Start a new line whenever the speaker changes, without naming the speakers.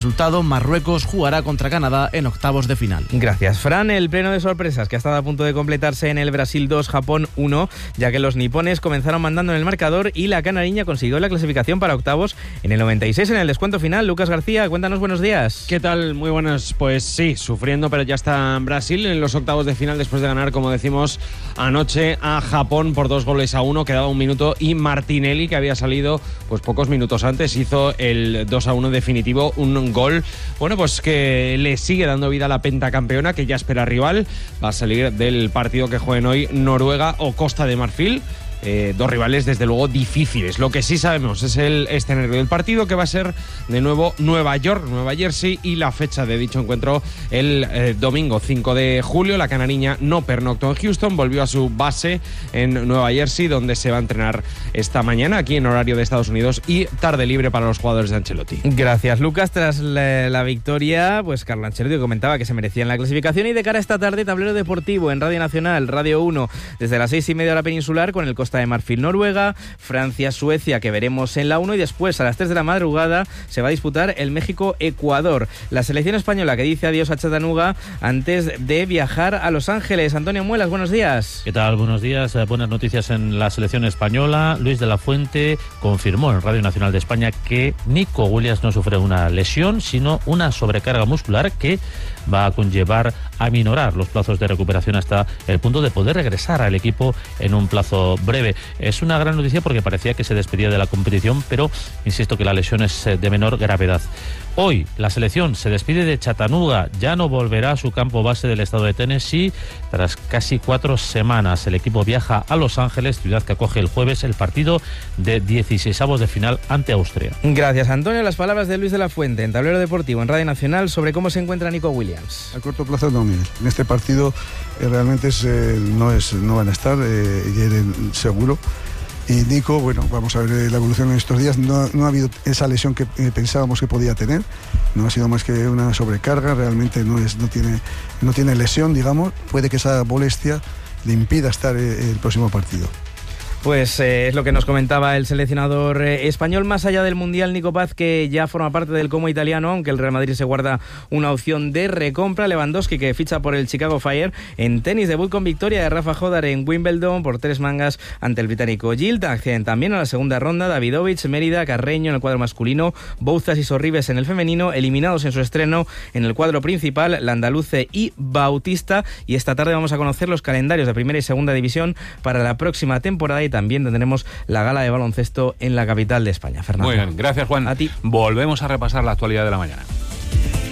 resultado, Marruecos jugará contra Canadá en octavos de final.
Gracias, Fran. El pleno de sorpresas que ha estado a punto de completarse en el Brasil 2, Japón 1, ya que los nipones comenzaron mandando en el marcador y la canariña consiguió la clasificación para octavos en el 96 en el descuento final. Lucas García, cuéntanos, buenos días.
¿Qué tal? Muy buenas. Pues sí, sufriendo, pero ya está en Brasil en los octavos de final después de ganar, como decimos, anoche a Japón por 2-1. Quedaba un minuto y Martinelli, que había salido pues pocos minutos antes, hizo el 2-1 definitivo, un gol, bueno, pues que le sigue dando vida a la pentacampeona, que ya espera rival. Va a salir del partido que jueguen hoy Noruega o Costa de Marfil. Dos rivales desde luego difíciles. Lo que sí sabemos es el escenario del partido, que va a ser de nuevo Nueva York, Nueva Jersey, y la fecha de dicho encuentro el domingo 5 de julio. La canariña no pernoctó en Houston, volvió a su base en Nueva Jersey, donde se va a entrenar esta mañana aquí en horario de Estados Unidos y tarde libre para los jugadores de Ancelotti.
Gracias, Lucas. Tras la victoria, pues Carlo Ancelotti comentaba que se merecían la clasificación, y de cara a esta tarde, tablero deportivo en Radio Nacional, Radio 1, desde las 6:30 hora peninsular, con el Costa de Marfil Noruega, Francia Suecia, que veremos en la 1, y después a las 3 de la madrugada se va a disputar el México Ecuador. La selección española que dice adiós a Chattanooga antes de viajar a Los Ángeles. Antonio Muelas, buenos días.
¿Qué tal? Buenos días. Buenas noticias en la selección española. Luis de la Fuente confirmó en Radio Nacional de España que Nico Williams no sufre una lesión, sino una sobrecarga muscular que va a conllevar a minorar los plazos de recuperación hasta el punto de poder regresar al equipo en un plazo breve. Es una gran noticia porque parecía que se despedía de la competición, pero insisto que la lesión es de menor gravedad. Hoy la selección se despide de Chattanooga, ya no volverá a su campo base del estado de Tennessee. Tras casi 4 semanas, el equipo viaja a Los Ángeles, ciudad que acoge el jueves el partido de 16avos de final ante Austria.
Gracias, Antonio. Las palabras de Luis de la Fuente en Tablero Deportivo en Radio Nacional sobre cómo se encuentra Nico Williams.
A corto plazo no, Miguel. En este partido realmente no van a estar, seguro. Y Nico, bueno, vamos a ver la evolución en estos días. No ha habido esa lesión que pensábamos que podía tener. No ha sido más que una sobrecarga. Realmente no tiene lesión, digamos. Puede que esa molestia le impida estar el próximo partido.
Pues es lo que nos comentaba el seleccionador español. Más allá del Mundial, Nico Paz, que ya forma parte del Como italiano, aunque el Real Madrid se guarda una opción de recompra. Lewandowski, que ficha por el Chicago Fire. En tenis, debut con victoria de Rafa Jodar en Wimbledon por 3 mangas ante el británico Gilt. Acceden también a la segunda ronda Davidovich, Mérida, Carreño en el cuadro masculino, Bouzas y Sorribes en el femenino, eliminados en su estreno en el cuadro principal Landaluce y Bautista. Y esta tarde vamos a conocer los calendarios de primera y segunda división para la próxima temporada, y también tendremos la gala de baloncesto en la capital de España. Fernando.
Muy bien, gracias, Juan.
A ti.
Volvemos a repasar la actualidad de la mañana.